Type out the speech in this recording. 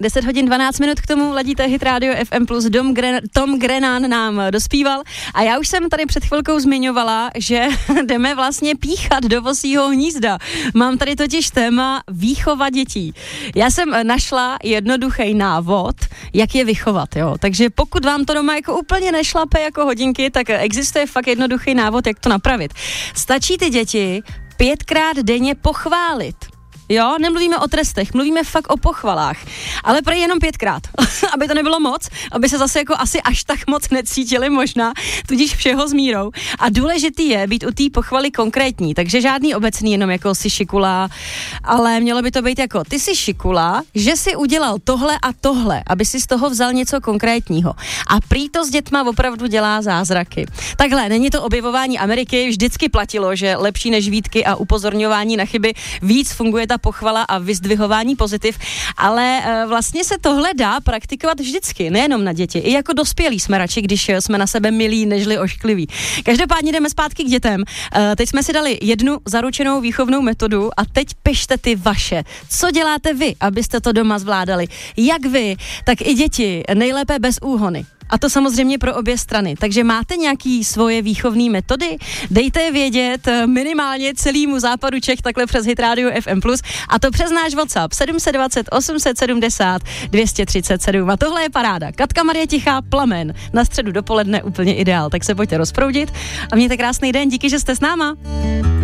10 hodin 12 minut k tomu ladíte Hit Radio FM+. Tom Grennan nám dospíval a já už jsem tady před chvilkou zmiňovala, že jdeme vlastně píchat do vosího hnízda. Mám tady totiž téma výchova dětí. Já jsem našla jednoduchý návod, jak je vychovat, jo. Takže pokud vám to doma jako úplně nešlape jako hodinky, tak existuje fakt jednoduchý návod, jak to napravit. Stačí ty děti 5krát denně pochválit. Jo, nemluvíme o trestech, mluvíme fakt o pochvalách, ale prej jenom 5krát, aby to nebylo moc, aby se zase jako asi až tak moc necítili možná, tudíž všeho s mírou. A důležitý je být u té pochvaly konkrétní, takže žádný obecný jenom jako si šikula, ale mělo by to být jako ty si šikula, že si udělal tohle a tohle, aby si z toho vzal něco konkrétního. A prý to s dětma opravdu dělá zázraky. Takhle, není to objevování Ameriky, vždycky platilo, že lepší než výtky a upozorňování na chyby víc funguje ta pochvala a vyzdvihování pozitiv, ale vlastně se tohle dá praktikovat vždycky, nejenom na děti. I jako dospělí jsme radši, když jsme na sebe milí, nežli oškliví. Každopádně jdeme zpátky k dětem. Teď jsme si dali jednu zaručenou výchovnou metodu a teď pište ty vaše. Co děláte vy, abyste to doma zvládali? Jak vy, tak i děti, nejlépe bez úhony. A to samozřejmě pro obě strany. Takže máte nějaký svoje výchovné metody? Dejte je vědět minimálně celému západu Čech takhle přes Hit Radio FM+, a to přes náš WhatsApp 720 870 237. A tohle je paráda. Katka Marie Tichá, Plamen. Na středu dopoledne úplně ideál. Tak se pojďte rozproudit a mějte krásný den. Díky, že jste s náma.